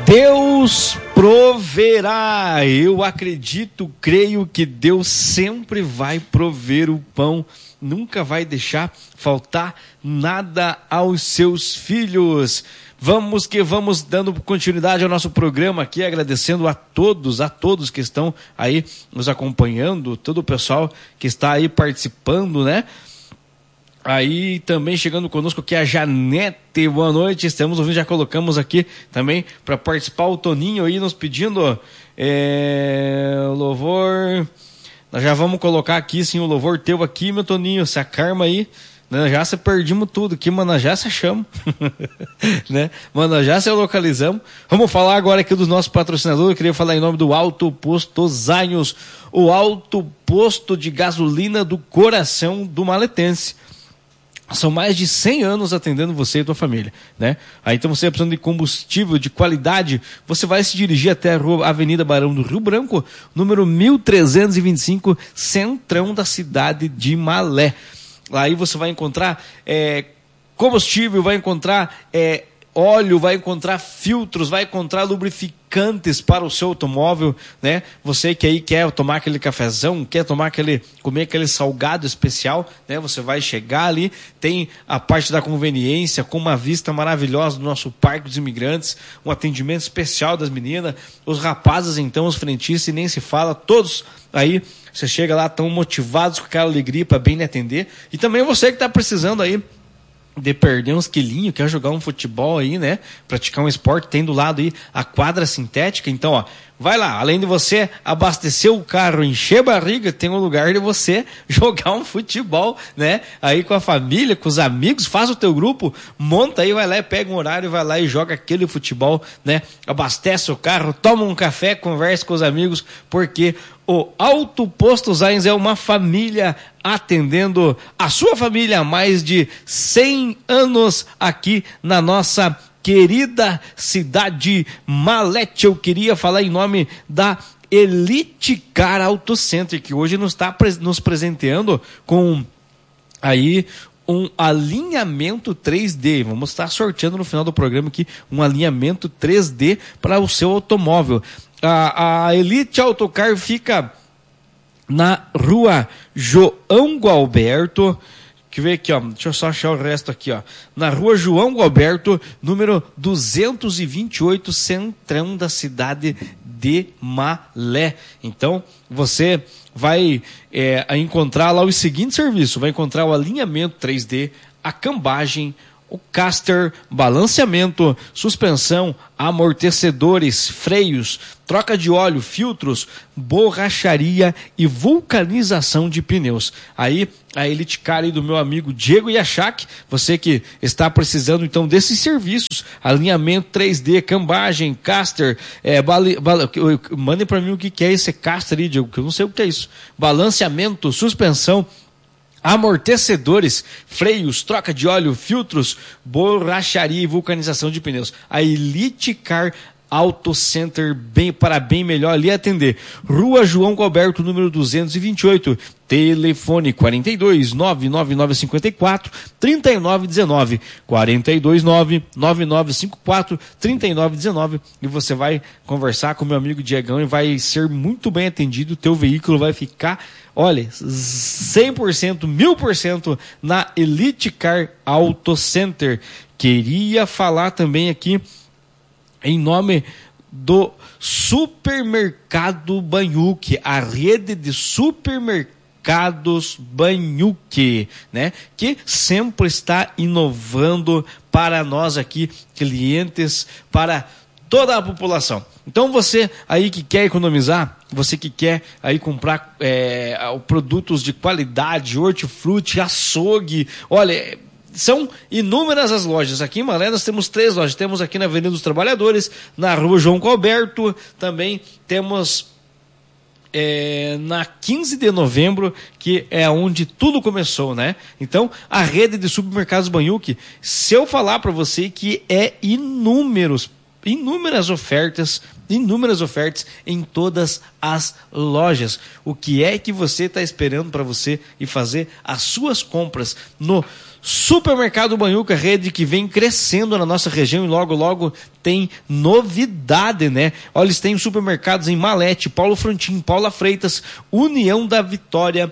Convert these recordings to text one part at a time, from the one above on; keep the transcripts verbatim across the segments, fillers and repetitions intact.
Deus proverá. Eu acredito, creio que Deus sempre vai prover o pão, nunca vai deixar faltar nada aos seus filhos. Vamos que vamos, dando continuidade ao nosso programa aqui, agradecendo a todos, a todos que estão aí nos acompanhando, todo o pessoal que está aí participando, né? Aí também chegando conosco aqui a Janete, boa noite, estamos ouvindo, já colocamos aqui também para participar o Toninho aí nos pedindo é, o louvor, nós já vamos colocar aqui sim o louvor teu aqui, meu Toninho, se acarma aí, né? Já se perdimos tudo aqui, mano, já se achamos, né? Mano, já se localizamos. Vamos falar agora aqui dos nossos patrocinadores, eu queria falar em nome do Alto Posto Zanhos, o alto posto de gasolina do coração do maletense. São mais de cem anos atendendo você e tua família, né? Aí então você precisando de combustível de qualidade, você vai se dirigir até a rua Avenida Barão do Rio Branco, número mil trezentos e vinte e cinco, centrão da cidade de Malé. Aí você vai encontrar é, combustível, vai encontrar é, óleo, vai encontrar filtros, vai encontrar lubrificantes para o seu automóvel, né? Você que aí quer tomar aquele cafezão, quer tomar aquele, comer aquele salgado especial, né? Você vai chegar ali, tem a parte da conveniência, com uma vista maravilhosa do nosso Parque dos Imigrantes, um atendimento especial das meninas, os rapazes então, os frentistas, nem se fala, todos aí, você chega lá tão motivados com aquela alegria para bem lhe atender, e também você que está precisando aí de perder uns quilinhos, quer jogar um futebol aí, né? Praticar um esporte, tem do lado aí a quadra sintética. Então, ó, vai lá, além de você abastecer o carro, encher a barriga, tem um lugar de você jogar um futebol, né? Aí com a família, com os amigos, faz o teu grupo, monta aí, vai lá e pega um horário, vai lá e joga aquele futebol, né? Abastece o carro, toma um café, conversa com os amigos, porque o Alto Posto Zains é uma família atendendo a sua família há mais de cem anos aqui na nossa querida cidade Malete. Eu queria falar em nome da Elite Car Auto Center, que hoje nos está nos presenteando com aí um alinhamento três D. Vamos estar sorteando no final do programa aqui um alinhamento três D para o seu automóvel. A, a Elite Autocar fica na rua João Gualberto, que vem aqui, ó, deixa eu só achar o resto aqui, ó, na rua João Gualberto, número duzentos e vinte e oito, centrão da cidade de Malé. Então, você vai é, encontrar lá os seguintes serviços, vai encontrar o alinhamento três D, a cambagem, o caster, balanceamento, suspensão, amortecedores, freios, troca de óleo, filtros, borracharia e vulcanização de pneus. Aí, a Elite Car aí do meu amigo Diego Yachak, você que está precisando então desses serviços, alinhamento três D, cambagem, caster, é, bale, bale, mandem para mim o que é esse caster aí, Diego, que eu não sei o que é isso. Balanceamento, suspensão, amortecedores, freios, troca de óleo, filtros, borracharia e vulcanização de pneus. A Elite Car Auto Center, bem, para bem melhor lhe atender. Rua João Gualberto, número duzentos e vinte e oito. Telefone quarenta e dois, nove nove nove cinco quatro, trinta e nove dezenove. quarenta e dois, nove nove nove cinco quatro, trinta e nove dezenove. E você vai conversar com meu amigo Diegão e vai ser muito bem atendido. O teu veículo vai ficar, olha, cem por cento, mil por cento na Elite Car Auto Center. Queria falar também aqui em nome do Supermercado Banhuque, a rede de supermercados Banhuque, né? Que sempre está inovando para nós aqui, clientes, para toda a população. Então você aí que quer economizar, você que quer aí comprar é, produtos de qualidade, hortifruti, açougue, olha, são inúmeras as lojas. Aqui em Malé nós temos três lojas. Temos aqui na Avenida dos Trabalhadores, na rua João Gualberto, também temos é, na quinze de novembro, que é onde tudo começou, né? Então, a rede de supermercados Banhuque, se eu falar para você que é inúmeros inúmeras ofertas, inúmeras ofertas em todas as lojas. O que é que você está esperando para você ir fazer as suas compras no Supermercado Banhuca, rede que vem crescendo na nossa região e logo, logo tem novidade, né? Olha, eles têm supermercados em Malete, Paulo Frontin, Paula Freitas, União da Vitória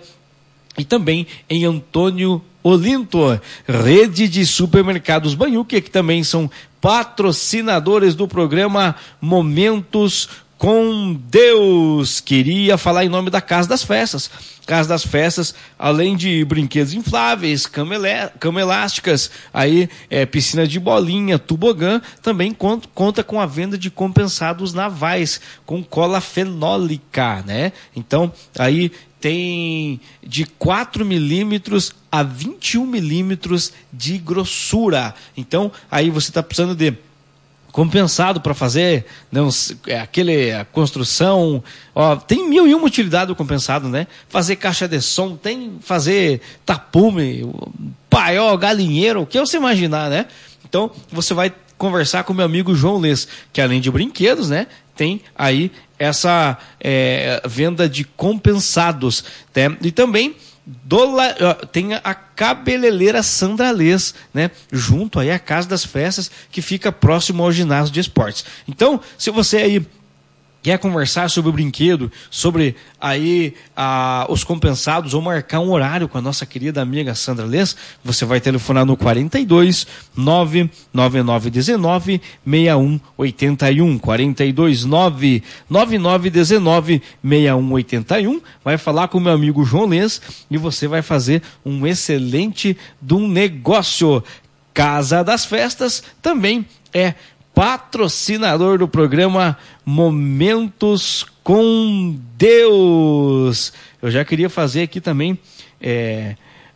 e também em Antônio Olinto. Rede de supermercados Banhuca, que também são patrocinadores do programa Momentos com Deus. Queria falar em nome da Casa das Festas. Casa das Festas, além de brinquedos infláveis, cama, elé- cama elásticas, aí, é, piscina de bolinha, tobogã, também conta, conta com a venda de compensados navais, com cola fenólica, né? Então, aí tem de quatro milímetros a vinte e um milímetros de grossura. Então, aí você está precisando de compensado para fazer, não, aquele, a construção, ó, tem mil e uma utilidade o compensado, né? Fazer caixa de som, tem fazer tapume, paiol, galinheiro, o que você imaginar, né? Então, você vai conversar com o meu amigo João Lês, que além de brinquedos, né, tem aí essa é, venda de compensados, né? E também Dola, tem a cabeleireira Sandra Lês, né? Junto aí à Casa das Festas, que fica próximo ao ginásio de esportes. Então, se você aí quer conversar sobre o brinquedo, sobre aí ah, os compensados, ou marcar um horário com a nossa querida amiga Sandra Lês, você vai telefonar no quarenta e dois, nove nove nove um nove, seis um oito um, quarenta e dois, nove nove nove um nove, seis um oito um, vai falar com o meu amigo João Lês e você vai fazer um excelente de um negócio. Casa das Festas também é patrocinador do programa Momentos com Deus. Eu já queria fazer aqui também é,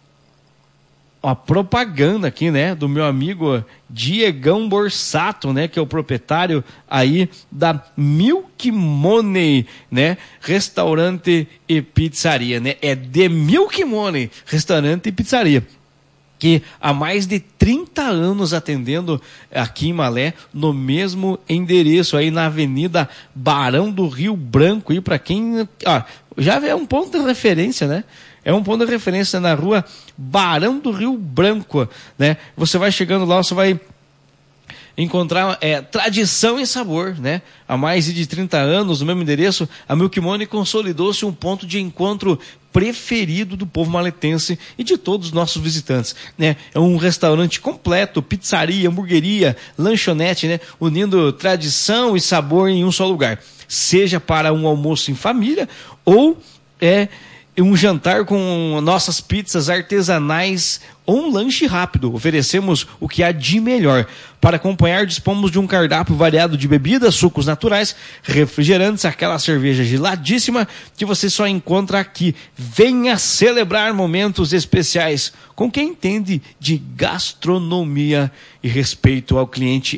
uma propaganda aqui, né, do meu amigo Diegão Borsato, né, que é o proprietário aí da Milk Money, né, restaurante e pizzaria, né, é The Milk Money, restaurante e pizzaria, que há mais de trinta anos atendendo aqui em Malé, no mesmo endereço, aí na Avenida Barão do Rio Branco, e para quem, ó, já é um ponto de referência, né? É um ponto de referência na rua Barão do Rio Branco, né? Você vai chegando lá, você vai encontrar é, tradição e sabor, né? Há mais de trinta anos, no mesmo endereço, a Milk Money consolidou-se um ponto de encontro preferido do povo maletense e de todos os nossos visitantes, né? É um restaurante completo, pizzaria, hamburgueria, lanchonete, né? Unindo tradição e sabor em um só lugar. Seja para um almoço em família ou é um jantar com nossas pizzas artesanais ou um lanche rápido. Oferecemos o que há de melhor. Para acompanhar, dispomos de um cardápio variado de bebidas, sucos naturais, refrigerantes, aquela cerveja geladíssima que você só encontra aqui. Venha celebrar momentos especiais com quem entende de gastronomia e respeito ao cliente